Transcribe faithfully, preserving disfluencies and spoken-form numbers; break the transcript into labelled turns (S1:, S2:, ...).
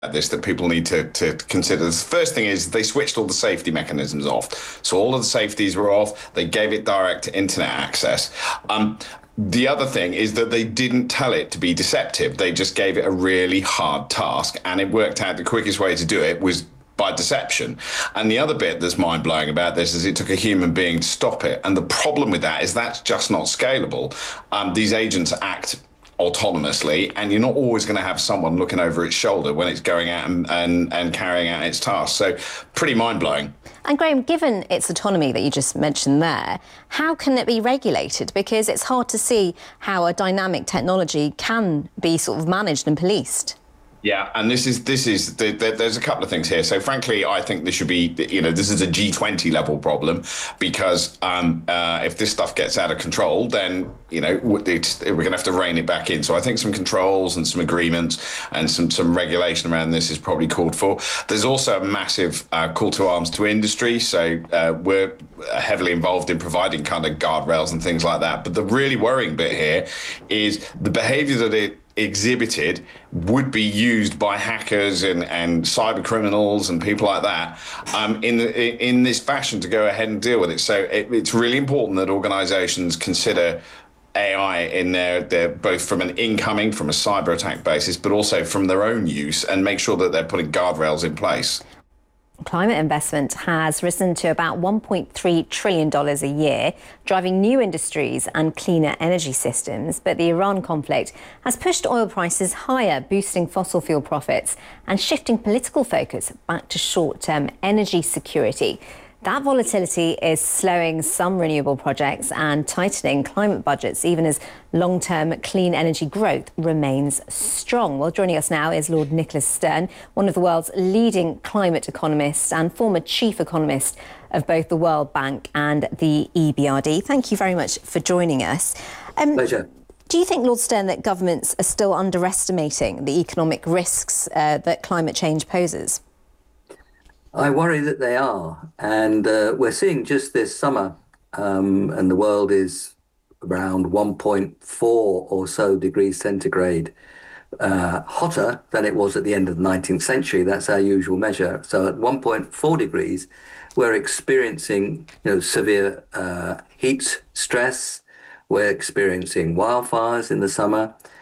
S1: this that people need to, to consider. The first thing is they switched all the safety mechanisms off. So all of the safeties were off. They gave it direct internet access. Um, the other thing is that they didn't tell it to be deceptive. They just gave it a really hard task, and it worked out the quickest way to do it was by deception. And the other bit that's mind-blowing about this is it took a human being to stop it. And the problem with that is that's just not scalable. Um, these agents act autonomously, and you're not always going to have someone looking over its shoulder when it's going out and, and, and carrying out its tasks. So pretty mind-blowing.
S2: And Graham, given its autonomy that you just mentioned there, how can it be regulated? Because it's hard to see how a dynamic technology can be sort of managed and policed.
S1: Yeah, and this is this is the, the, there's a couple of things here. So frankly, I think this should be, you know, this is a G twenty level problem, because um, uh, if this stuff gets out of control, then, you know, it's, we're going to have to rein it back in. So I think some controls and some agreements and some some regulation around this is probably called for. There's also a massive uh, call to arms to industry. So uh, we're heavily involved in providing kind of guardrails and things like that. But the really worrying bit here is the behaviour that it exhibited would be used by hackers and, and cyber criminals and people like that um, in the, in this fashion to go ahead and deal with it. So it, it's really important that organisations consider A I in their, their both from an incoming, from a cyber attack basis, but also from their own use, and make sure that they're putting guardrails in place.
S2: Climate investment has risen to about one point three trillion dollars a year, driving new industries and cleaner energy systems. But the Iran conflict has pushed oil prices higher, boosting fossil fuel profits and shifting political focus back to short-term energy security. That volatility is slowing some renewable projects and tightening climate budgets, even as long-term clean energy growth remains strong. Well, joining us now is Lord Nicholas Stern, one of the world's leading climate economists and former chief economist of both the World Bank and the E B R D. Thank you very much for joining us.
S3: Um, Pleasure.
S2: Do you think, Lord Stern, that governments are still underestimating the economic risks uh, that climate change poses?
S3: I worry that they are, and uh, we're seeing just this summer, um, and the world is around one point four or so degrees centigrade uh, hotter than it was at the end of the nineteenth century. That's our usual measure. So at one point four degrees, we're experiencing, you know, severe uh, heat stress. We're experiencing wildfires in the summer.